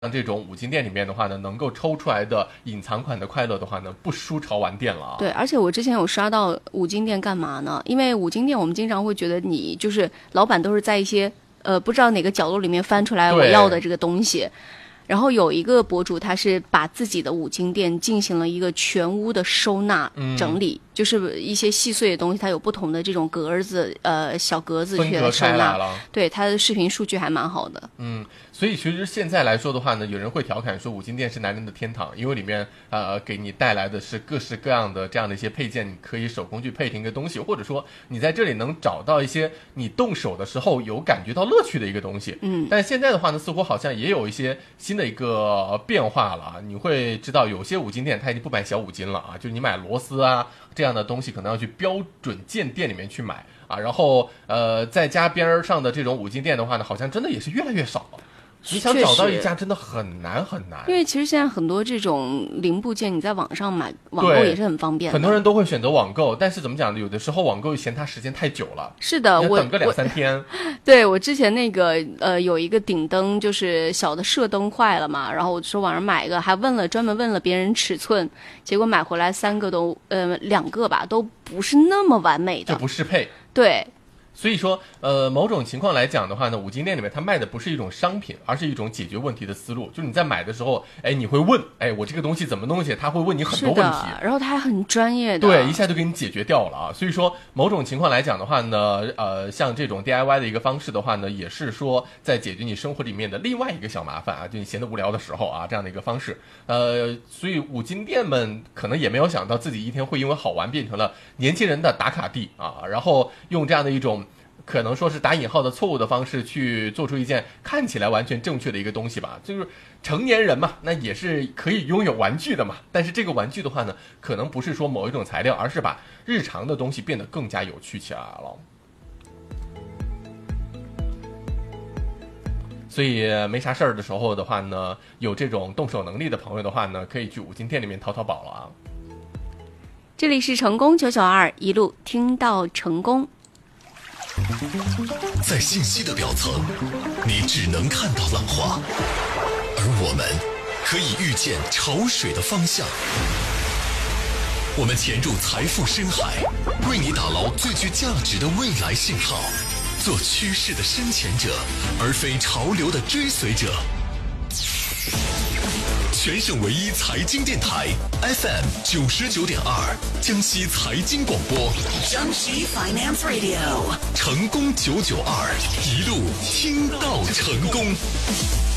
像这种五金店里面的话呢，能够抽出来的隐藏款的快乐的话呢，不输潮玩店了啊。 对，而且我之前有刷到五金店干嘛呢？因为五金店我们经常会觉得你就是老板都是在一些不知道哪个角落里面翻出来我要的这个东西。然后有一个博主，他是把自己的五金店进行了一个全屋的收纳整理，就是一些细碎的东西，它有不同的这种格子，小格子去收纳。对，他的视频数据还蛮好的。 所以其实现在来说的话呢，有人会调侃说五金店是男人的天堂，因为里面给你带来的是各式各样的这样的一些配件，你可以手工去配成一个东西，或者说你在这里能找到一些你动手的时候有感觉到乐趣的一个东西。但现在的话呢，似乎好像也有一些新的一个变化了啊。你会知道有些五金店它已经不买小五金了啊，就是你买螺丝啊这样的东西可能要去标准件店里面去买啊，然后在家边上的这种五金店的话呢，好像真的也是越来越少了。你想找到一家真的很难很难， 因为其实现在很多这种零部件你在网上买，网购也是很方便的。 很多人都会选择网购，但是怎么讲呢？有的时候网购嫌它时间太久了。 是的， 我等个2-3天。 对，我之前那个有一个顶灯，就是小的射灯坏了嘛，然后我说网上买一个，还专门问了别人尺寸，结果买回来3个都2个吧都不是那么完美的， 就不适配。 对。 所以说，某种情况来讲的话呢，五金店里面它卖的不是一种商品，而是一种解决问题的思路。就是你在买的时候，你会问，我这个东西怎么弄起？他会问你很多问题， 然后他还很专业的， 对，一下就给你解决掉了啊。所以说，某种情况来讲的话呢，像这种 DIY 的一个方式的话呢，也是说在解决你生活里面的另外一个小麻烦啊，就你闲得无聊的时候啊，这样的一个方式。所以五金店们可能也没有想到自己一天会因为好玩变成了年轻人的打卡地啊，然后用这样的一种可能说是打引号的错误的方式去做出一件看起来完全正确的一个东西吧。就是成年人嘛，那也是可以拥有玩具的嘛，但是这个玩具的话呢，可能不是说某一种材料，而是把日常的东西变得更加有趣起来了。所以没啥事儿的时候的话呢，有这种动手能力的朋友的话呢，可以去五金店里面淘淘宝了啊。 这里是成功992，一路听到成功。 在信息的表层，你只能看到浪花，而我们可以预见潮水的方向。我们潜入财富深海，为你打捞最具价值的未来信号，做趋势的深潜者，而非潮流的追随者。全省唯一财经电台 FM 99.2，江西财经广播， 江西 Finance Radio， 成功992，一路听到成功。